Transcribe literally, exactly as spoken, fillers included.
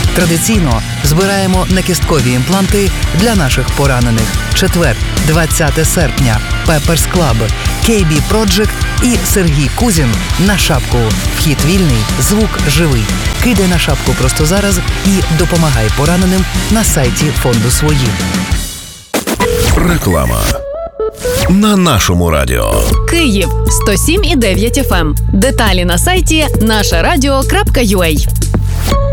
Традиційно збираємо накісткові імпланти для наших поранених. Четвер, двадцяте серпня. Пепперс Клаб, кей бі Project і Сергій Кузін на шапку. Вхід вільний, звук живий. Кидай на шапку просто зараз і допомагай пораненим на сайті фонду «Свої». Реклама на нашому радіо. Київ сто сім і дев'ять еф ем. Деталі на сайті наша радіо крапка ю а.